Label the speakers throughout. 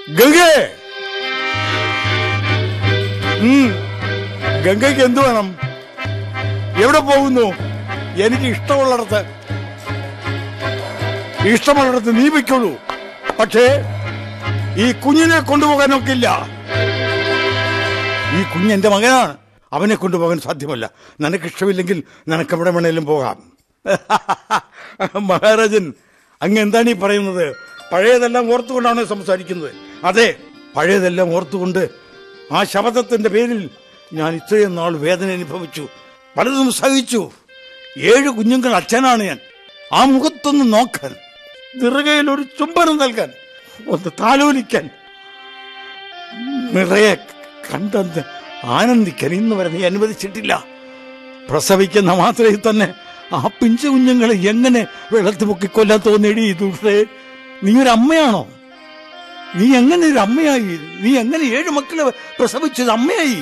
Speaker 1: ഗംഗേ, ഗംഗയ്ക്ക് എന്തു വേണം? എവിടെ പോകുന്നു? എനിക്ക് ഇഷ്ടമുള്ളിടത്ത് നീ വയ്ക്കുള്ളൂ. പക്ഷേ ഈ കുഞ്ഞിനെ കൊണ്ടുപോകാനൊക്കില്ല. ഈ കുഞ്ഞെന്റെ മകനാണ്, അവനെ കൊണ്ടുപോകാൻ സാധ്യമല്ല. നിനക്കിഷ്ടമില്ലെങ്കിൽ നിനക്ക് എവിടെ വേണേലും പോകാം. മഹാരാജൻ, അങ്ങ് എന്താണ് ഈ പറയുന്നത്? പഴയതെല്ലാം ഓർത്തുകൊണ്ടാണ് സംസാരിക്കുന്നത്. അതെ, പഴയതെല്ലാം ഓർത്തുകൊണ്ട് ആ ശബ്ദത്തിന്റെ പേരിൽ ഞാൻ ഇത്രയും നാൾ വേദന അനുഭവിച്ചു, പലതും സഹിച്ചു. 7 കുഞ്ഞുങ്ങൾ അച്ഛനാണ് ഞാൻ. ആ മുഖത്തൊന്ന് നോക്കാൻ, നിറകയിൽ ഒരു ചുംബനം നൽകാൻ, ഒന്ന് താലോലിക്കാൻ, നിറയെ കണ്ടെന്ന് ആനന്ദിക്കാൻ ഇന്ന് വരെ നീ അനുവദിച്ചിട്ടില്ല. പ്രസവിക്കുന്ന മാത്രയിൽ തന്നെ ആ പിഞ്ചു കുഞ്ഞുങ്ങളെ എങ്ങനെ വെള്ളത്തിൽ പൊക്കി കൊല്ലാൻ തോന്നിയടി ദുഷേ? നീ ഒരു അമ്മയാണോ? നീ എങ്ങനെ ഒരു അമ്മയായി? നീ എങ്ങനെ 7 മക്കളെ പ്രസവിച്ചത് അമ്മയായി?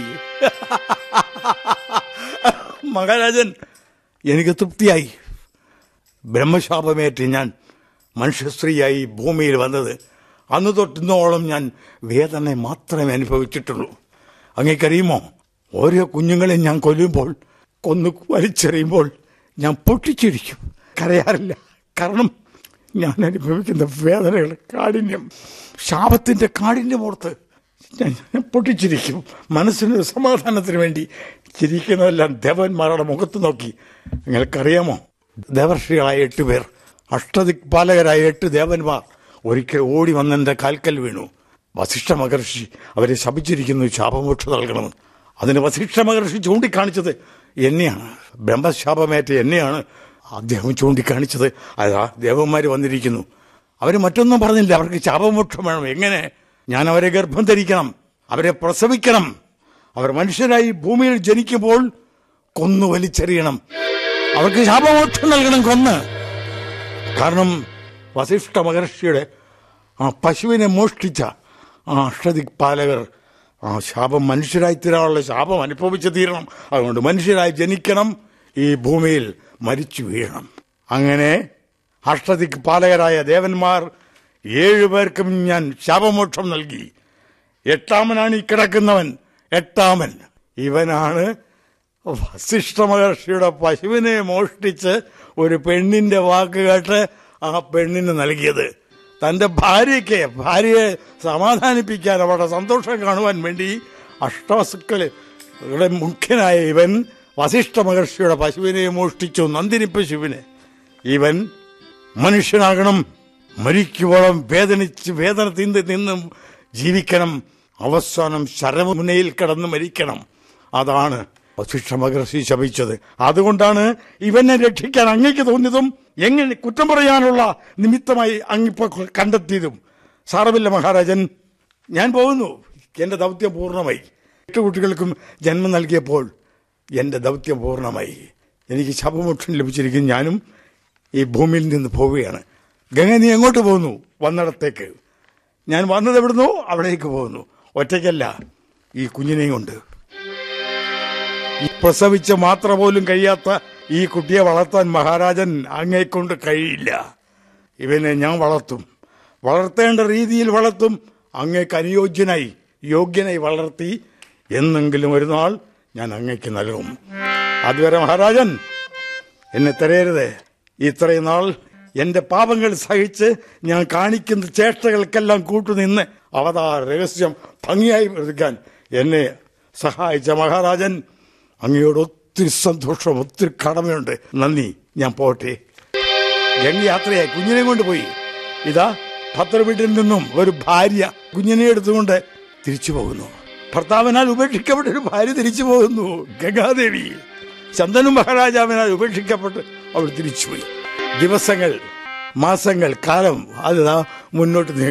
Speaker 1: മഹാരാജൻ, എനിക്ക് തൃപ്തിയായി. ബ്രഹ്മശാപമേറ്റ് ഞാൻ മനുഷ്യസ്ത്രീയായി ഭൂമിയിൽ വന്നത് അന്ന് തൊട്ടിന്നോളം ഞാൻ വേദന മാത്രമേ അനുഭവിച്ചിട്ടുള്ളൂ. അങ്ങേക്കറിയുമോ, ഓരോ കുഞ്ഞുങ്ങളെയും ഞാൻ കൊന്നു വലിച്ചെറിയുമ്പോൾ ഞാൻ പൊട്ടിച്ചിരിക്കും, കരയാറില്ല. കാരണം ഞാൻ അനുഭവിക്കുന്ന വേദനകൾ, കാഠിന്യം, ശാപത്തിന്റെ കാഠിന്യമോർത്ത് ഞാൻ പൊട്ടിച്ചിരിക്കും. മനസ്സിനൊരു സമാധാനത്തിന് വേണ്ടി ചിരിക്കുന്നതെല്ലാം ദേവന്മാരുടെ മുഖത്ത് നോക്കി. നിങ്ങൾക്കറിയാമോ, ദേവർഷികളായ 8 പേർ, അഷ്ടദിക്പാലകരായ 8 ദേവന്മാർ ഒരിക്കൽ ഓടി വന്നെന്റെ കാൽക്കൽ വീണു. വസിഷ്ഠ മഹർഷി അവരെ ശപിച്ചിരിക്കുന്നു, ശാപമോക്ഷ നൽകണമെന്ന്. അതിന് വസിഷ്ഠ മഹർഷി ചൂണ്ടിക്കാണിച്ചത് എന്നെയാണ്. ബ്രഹ്മശാപമേറ്റ എന്നെയാണ് അദ്ദേഹം ചൂണ്ടിക്കാണിച്ചത്. അതാ ദേവന്മാർ വന്നിരിക്കുന്നു. അവർ മറ്റൊന്നും പറഞ്ഞില്ല. അവർക്ക് ശാപമോക്ഷം വേണം. എങ്ങനെ? ഞാൻ അവരെ ഗർഭം ധരിക്കണം, അവരെ പ്രസവിക്കണം, അവർ മനുഷ്യരായി ഭൂമിയിൽ ജനിക്കുമ്പോൾ കൊന്നു വലിച്ചെറിയണം, അവർക്ക് ശാപമോക്ഷം നൽകണം, കൊന്ന്. കാരണം വസിഷ്ഠ മഹർഷിയുടെ ആ പശുവിനെ മോഷ്ടിച്ച ആ അഷ്ടദിക്പാലകർ ആ ശാപം, മനുഷ്യരായി തീരാനുള്ള ശാപം അനുഭവിച്ചു തീരണം. അതുകൊണ്ട് മനുഷ്യരായി ജനിക്കണം, ഈ ഭൂമിയിൽ മരിച്ചു വീഴണം. അങ്ങനെ അഷ്ടദിക്പാലകരായ ദേവന്മാർ 7 പേർക്കും ഞാൻ ശാപമോക്ഷം നൽകി. 8ാമനാണ് ഈ കിടക്കുന്നവൻ. 8ാമൻ ഇവനാണ് വസിഷ്ഠ മഹർഷിയുടെ പശുവിനെ മോഷ്ടിച്ച് ഒരു പെണ്ണിന്റെ വാക്ക് കേട്ട് ആ പെണ്ണിന് നൽകിയത്. തന്റെ ഭാര്യയെ സമാധാനിപ്പിക്കാൻ, അവരുടെ സന്തോഷം കാണുവാൻ വേണ്ടി അഷ്ടവസുക്കളുടെ മുഖ്യനായ ഇവൻ വസിഷ്ഠ മഹർഷിയുടെ പശുവിനെ മോഷ്ടിച്ചു, നന്ദിനി പശുവിനെ. ഇവൻ മനുഷ്യനാകണം, മരിക്കുവോളം വേദന നിന്നും ജീവിക്കണം, അവസാനം ശരമുനയിൽ കിടന്ന് മരിക്കണം. അതാണ് വസിഷ്ഠ മഹർഷി ശപിച്ചത്. അതുകൊണ്ടാണ് ഇവനെ രക്ഷിക്കാൻ അങ്ങേക്ക് തോന്നിയതും എങ്ങനെ കുറ്റം പറയാനുള്ള നിമിത്തമായി അങ്ങിപ്പോ കണ്ടെത്തിയതും. സാരമില്ല മഹാരാജൻ, ഞാൻ പോകുന്നു. എന്റെ ദൗത്യം പൂർണ്ണമായി. 8 കുട്ടികൾക്കും ജന്മം നൽകിയപ്പോൾ എന്റെ ദൗത്യം പൂർണ്ണമായി. എനിക്ക് ശാപമോക്ഷം ലഭിച്ചിരിക്കും. ഞാനും ഈ ഭൂമിയിൽ നിന്ന് പോവുകയാണ്. ഗംഗ, നീ എങ്ങോട്ട് പോകുന്നു? വന്നിടത്തേക്ക്. ഞാൻ വന്നത് എവിടുന്നോ അവിടേക്ക് പോകുന്നു. ഒറ്റയ്ക്കല്ല, ഈ കുഞ്ഞിനെയും കൊണ്ട്. ഈ പ്രസവിച്ച് മാത്രം പോലും കഴിയാത്ത ഈ കുട്ടിയെ വളർത്താൻ മഹാരാജൻ അങ്ങേക്കൊണ്ട് കഴിയില്ല. ഇവനെ ഞാൻ വളർത്തും, വളർത്തേണ്ട രീതിയിൽ വളർത്തും. അങ്ങേക്ക് അനുയോജ്യനായി, യോഗ്യനായി വളർത്തി എന്നെങ്കിലും ഒരു നാൾ ഞാൻ അങ്ങേക്ക് നൽകും. അതുവരെ മഹാരാജൻ എന്നെ തരയരുത്. ഇത്രയും നാൾ എന്റെ പാപങ്ങൾ സഹിച്ച് ഞാൻ കാണിക്കുന്ന ചേഷ്ടകൾക്കെല്ലാം കൂട്ടുനിന്ന് അവതാര രഹസ്യം ഭംഗിയായി എടുക്കാൻ എന്നെ സഹായിച്ച മഹാരാജൻ, അങ്ങയോട് ഒത്തിരി സന്തോഷം, ഒത്തിരി കടമയുണ്ട്. നന്ദി. ഞാൻ പോട്ടെ. ഗംഗ യാത്രയായി കുഞ്ഞിനെ കൊണ്ടുപോയി. ഇതാ ഭദ്രവീട്ടിൽ നിന്നും ഒരു ഭാര്യ കുഞ്ഞിനെ എടുത്തുകൊണ്ട് തിരിച്ചു പോകുന്നു. ഭർത്താവിനാൽ ഉപേക്ഷിക്കപ്പെട്ട ഒരു ഭാര്യ തിരിച്ചു പോകുന്നു. ഗംഗാദേവി ചന്ദനു മഹാരാജാവിനാൽ ഉപേക്ഷിക്കപ്പെട്ട് അവൾ തിരിച്ചുപോയി. ദിവസങ്ങൾ, മാസങ്ങൾ, കാലം അത് മുന്നോട്ട് നീങ്ങി.